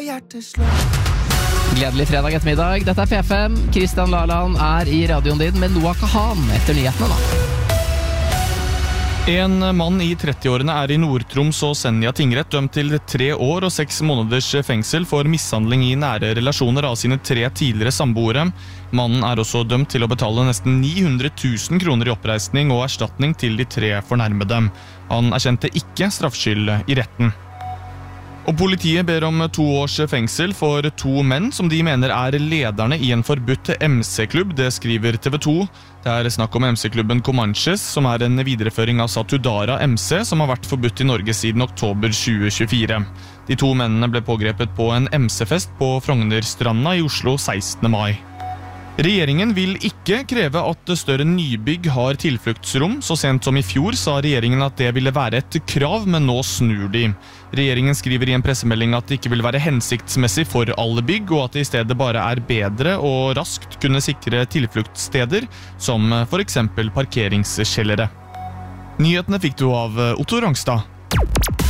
Gledelig fredag ettermiddag. Dette P5. Kristian Laland i radioen din med Noah Kahan etter nyhetene da. En mann i 30-årene i Nord-Troms og Senja tingrett dømt til 3 år og 6 måneders fengsel for mishandling i nære relasjoner av sine 3 tidligere samboere. Mannen også dømt til å betale nesten 900 000 kroner i oppreisning og erstatning til de 3 fornærmede. Han erkjente ikke straffskyld i retten. Og politiet ber om 2 års fengsel for 2 menn som de mener lederne i en forbudt MC-klubb, det skriver TV 2. Det snakk om MC-klubben Comanches, som en videreføring av Satudara MC, som har vært forbudt i Norge siden oktober 2024. De 2 mennene ble pågrepet på en MC-fest på Frognerstranda i Oslo 16. mai. Regjeringen vil ikke kreve at større nybygg har tilfluktsrom. Så sent som i fjor sa regjeringen at det ville være et krav, men nå snur de. Regjeringen skriver i en pressemelding at det ikke vil være hensiktsmessig for alle bygg, og at det i stedet bare bedre og raskt kunne sikre tilfluktssteder, som for eksempel parkeringskjellere. Nyhetene fikk du av Otto Rangstad.